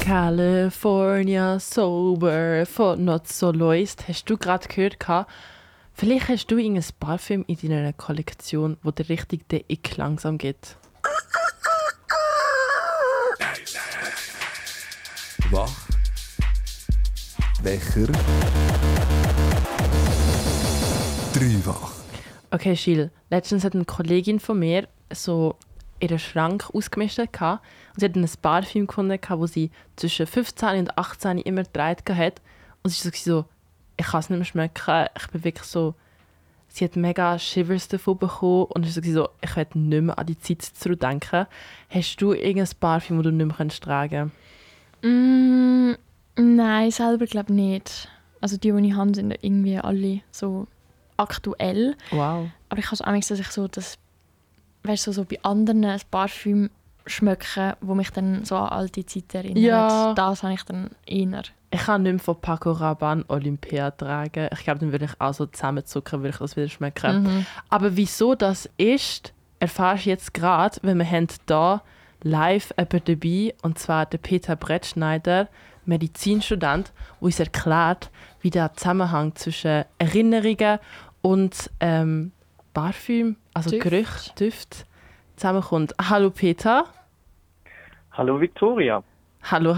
California sober von Not So Loist. Hast du gerade gehört? Vielleicht hast du irgendein Parfüm in deiner Kollektion, wo dir richtig den Ick langsam geht. Wach. Wecher. Dreifach. Okay, Gilles. Letztens hat eine Kollegin von mir so ihren Schrank ausgemistet und sie hat ein Parfüm gefunden, das sie zwischen 15 und 18 immer getragen hat. Und sie war so, ich kann es nicht mehr schmecken. Ich bin wirklich so, sie hat mega Shivers davon bekommen und ich war so, ich werde nicht mehr an die Zeit zurückdenken. Hast du irgendein Parfüm, das du nicht mehr tragen kannst? Nein, selber glaube ich nicht. Also die ich habe, sind irgendwie alle so aktuell. Wow. Aber ich habe es manchmal, dass ich so das, weißt du, so bei anderen ein Parfüm schmecken, wo mich dann so an alte Zeiten erinnert. Ja. Das habe ich dann eher. Ich kann nicht mehr von Paco Rabanne Olympia tragen. Ich glaube, dann würde ich auch so zusammenzucken, würde ich das wieder schmecken. Aber wieso das ist, erfährst du jetzt gerade, weil wir haben hier live jemanden dabei, und zwar der Peter Brettschneider, Medizinstudent, der uns erklärt, wie der Zusammenhang zwischen Erinnerungen und Parfüm, also Düft. Gerüche, Düfte, zusammenkommt. Hallo Peter. Hallo Victoria. Hallo.